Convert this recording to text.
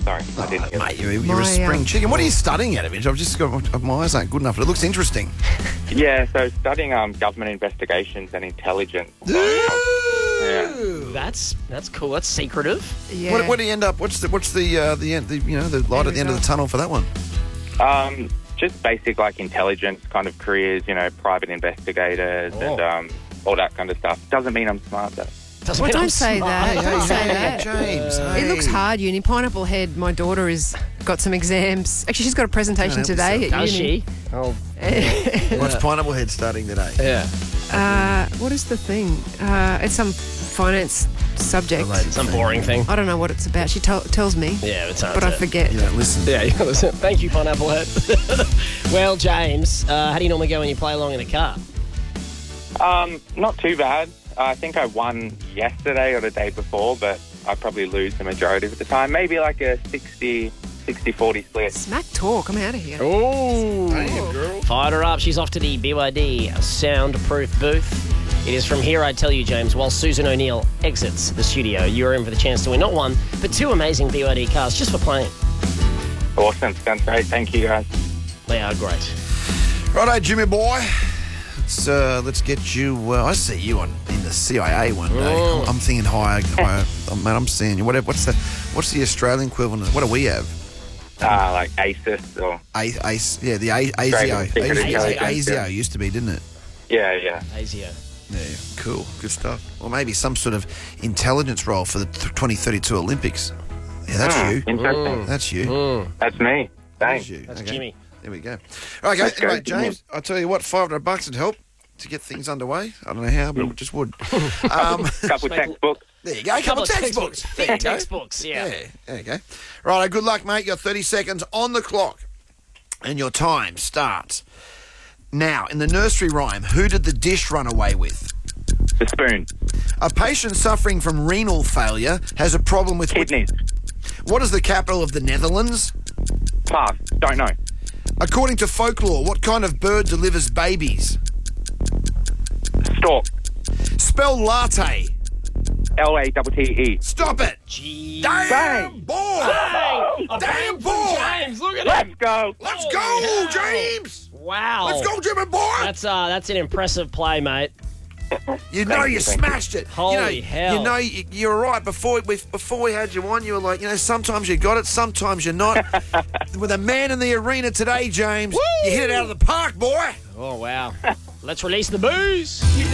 Sorry, I didn't get Mate, you're a spring chicken. What are you studying out of it? I've just got my eyes aren't good enough, but it looks interesting. Yeah, so studying government investigations and intelligence. Ooh. That's cool. That's secretive. Yeah. What do you end up? What's the end? The light at the end of the tunnel for that one? Just basic intelligence kind of careers, private investigators and all that kind of stuff. Doesn't mean I'm smart though. Well, don't say that. Don't say Hey, that. James. It looks hard, uni. Pineapple Head, my daughter has got some exams. Actually, she's got a presentation Can't help today at Does uni. she? Oh, What's Pineapple Head starting today? yeah. What is the thing? It's some finance subject. Some boring thing. I don't know what it's about. She tells me, Yeah, it's but I forget. You don't listen. Yeah, listen. Thank you, Pineapple Head. Well, James, how do you normally go when you play along in a car? Not too bad. I think I won yesterday or the day before, but I probably lose the majority of the time. Maybe like a 60-40 split. Smack talk. I'm out of here. Oh, Damn, girl. fired her up. She's off to the BYD soundproof booth. It is from here, I tell you, James, while Susan O'Neill exits the studio, you're in for the chance to win not one, but two amazing BYD cars just for playing. Awesome. Sounds great. Thank you, guys. They are great. Righto, Jimmy boy. Let's get you. I see you in the CIA one day. I'm thinking higher. Man, I'm seeing you. What's the Australian equivalent? What do we have? Like ASIS or... ACE. Yeah, the ASIO. Australian Secret Intelligence, ASIO yeah. used to be, didn't it? Yeah. ASIO. Yeah, cool. Good stuff. Or maybe some sort of intelligence role for the 2032 Olympics. Yeah, that's you. Interesting. That's you. That's me. That's Thanks. you. That's Okay. Jimmy. There we go. All right, Let's go, anyway, James, I'll tell you what, $500 would help to get things underway. I don't know how, but it just would. Couple textbooks. There you go. A couple of textbooks. There you go. Textbooks, yeah. Yeah, there you go. Right, good luck, mate. You got 30 seconds on the clock. And your time starts now. In the nursery rhyme, who did the dish run away with? The spoon. A patient suffering from renal failure has a problem with... Kidneys. What is the capital of the Netherlands? Pass. Don't know. According to folklore, what kind of bird delivers babies? Stork. Spell latte. LATTE. Stop it. Gee. Damn, Bang. boy. Bang! A Damn, bang from boy. James, look at Let's it. go. Let's Holy go, hell. James. Wow. Let's go, Jimmy boy. That's an impressive play, mate. You know you Thank you. smashed it. Holy hell. You know you were right. Before we had you on, you were like, sometimes you got it, sometimes you're not. With a man in the arena today, James, you hit it out of the park, boy. Oh, wow. Let's release the booze.